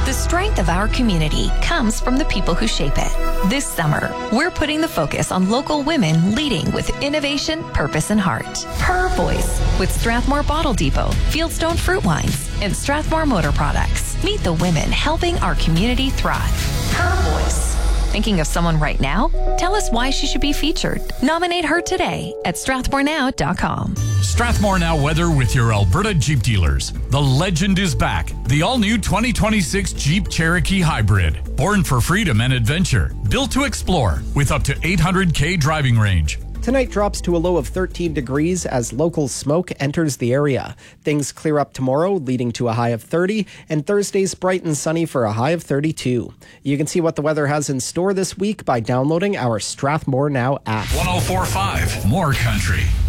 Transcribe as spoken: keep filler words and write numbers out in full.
The strength of our community comes from the people who shape it. This summer, we're putting the focus on local women leading with innovation, purpose, and heart. Her voice with Strathmore Bottle Depot, Fieldstone Fruit Wines, and Strathmore Motor Products. Meet the women helping our community thrive. Her voice. Thinking of someone right now? Tell us why she should be featured. Nominate her today at strathmore now dot com. Strathmore Now weather with your Alberta Jeep dealers. The legend is back. The all-new twenty twenty-six Jeep Cherokee Hybrid. Born for freedom and adventure. Built to explore with up to eight hundred K driving range. Tonight drops to a low of thirteen degrees as local smoke enters the area. Things clear up tomorrow, leading to a high of thirty, and Thursday's bright and sunny for a high of thirty-two. You can see what the weather has in store this week by downloading our Strathmore Now app. one oh four point five More Country.